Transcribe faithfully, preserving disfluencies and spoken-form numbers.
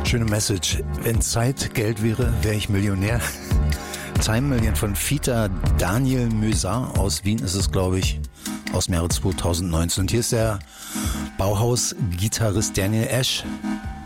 Schöne Message. Wenn Zeit Geld wäre, wäre ich Millionär. Time Million von Fita Daniel Möser aus Wien ist es, glaube ich, aus dem Jahre zweitausendneunzehn. Und hier ist der Bauhaus-Gitarrist Daniel Ash